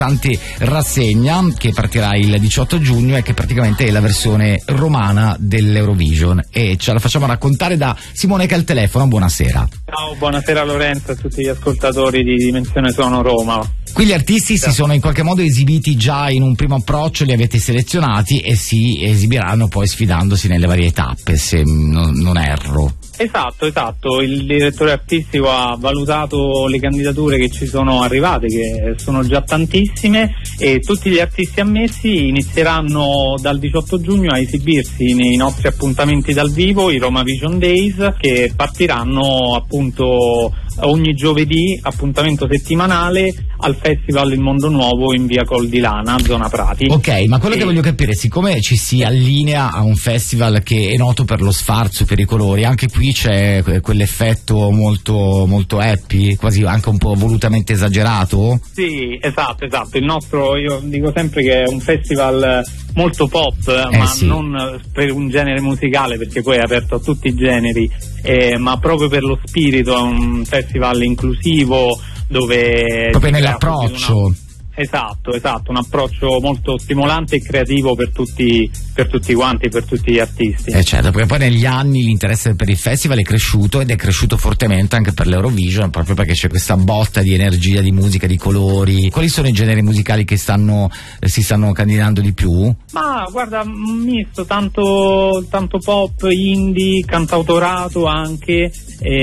rassegna che partirà il 18 giugno e che praticamente è la versione romana dell'Eurovision, e ce la facciamo raccontare da Simone che è al telefono. Buonasera. Ciao, buonasera Lorenzo, a tutti gli ascoltatori di Dimensione Suono Roma. Qui gli artisti si sono in qualche modo esibiti già in un primo approccio, li avete selezionati e si esibiranno poi sfidandosi nelle varie tappe, se non erro. Esatto, il direttore artistico ha valutato le candidature che ci sono arrivate, che sono già tantissime, e tutti gli artisti ammessi inizieranno dal 18 giugno a esibirsi nei nostri appuntamenti dal vivo, i Roma Vision Days, che partiranno appunto ogni giovedì, appuntamento settimanale al Festival Il Mondo Nuovo in via Col di Lana, zona Prati. Ok, ma quello che voglio capire, siccome ci si allinea a un festival che è noto per lo sfarzo, per i colori, anche qui c'è quell'effetto molto molto happy, quasi anche un po' volutamente esagerato? Sì, esatto, il nostro, io dico sempre che è un festival molto pop, ma sì, non per un genere musicale, perché poi è aperto a tutti i generi, ma proprio per lo spirito. È un festival inclusivo dove proprio nell'approccio. Esatto, un approccio molto stimolante e creativo per tutti quanti, per tutti gli artisti. Certo, perché poi negli anni l'interesse per il festival è cresciuto, ed è cresciuto fortemente anche per l'Eurovision, proprio perché c'è questa botta di energia, di musica, di colori. Quali sono i generi musicali che si stanno candidando di più? Ma guarda, un misto, tanto pop, indie, cantautorato anche,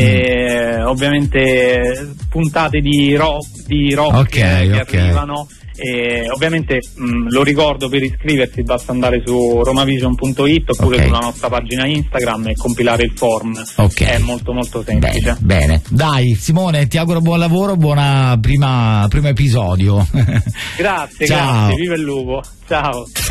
ovviamente puntate di rock che arrivano. Ovviamente lo ricordo, per iscriversi basta andare su romavision.it oppure sulla nostra pagina Instagram e compilare il form. È molto molto semplice. Bene. Dai Simone, ti auguro buon lavoro, buona primo episodio. Grazie, Ciao. viva il lupo, ciao.